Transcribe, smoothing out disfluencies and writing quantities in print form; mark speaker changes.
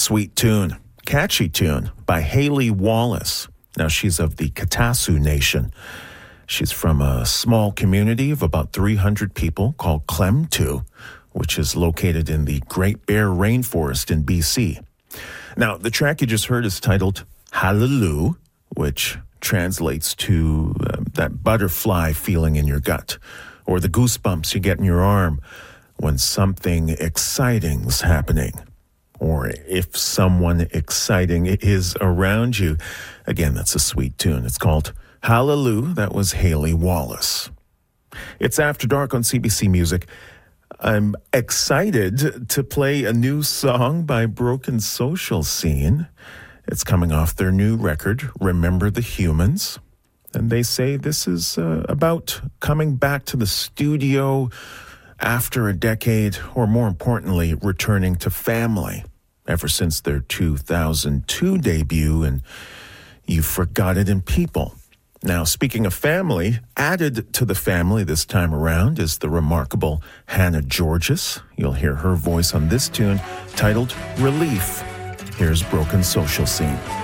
Speaker 1: Sweet tune, catchy tune by Haley Wallace. Now, she's of the Katasu Nation. She's from a small community of about 300 people called Klemtu, which is located in the Great Bear Rainforest in BC. Now, the track you just heard is titled Hallelujah, which translates to that butterfly feeling in your gut, or the goosebumps you get in your arm when something exciting's happening, or if someone exciting is around you. Again, that's a sweet tune. It's called Hallelujah. That was Haley Wallace. It's After Dark on CBC Music. I'm excited to play a new song by Broken Social Scene. It's coming off their new record, Remember the Humans. And they say this is about coming back to the studio after a decade, or more importantly, returning to family ever since their 2002 debut and You Forgot It in People. Now, speaking of family, added to the family this time around is the remarkable Hannah Georges. You'll hear her voice on this tune titled Relief. Here's Broken Social Scene.